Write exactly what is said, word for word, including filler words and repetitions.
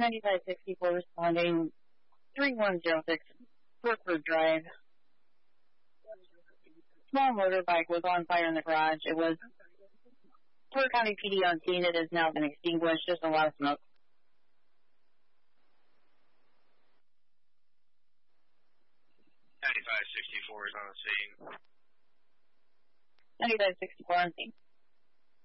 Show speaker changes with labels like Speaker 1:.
Speaker 1: ninety-five sixty-four responding, three one zero six, Brookwood Drive. Small motorbike was on fire in the garage. It was Porter County P D on scene. It has now been extinguished. Just a lot of smoke.
Speaker 2: ninety-five sixty-four is on the scene.
Speaker 1: ninety-five sixty-four on scene.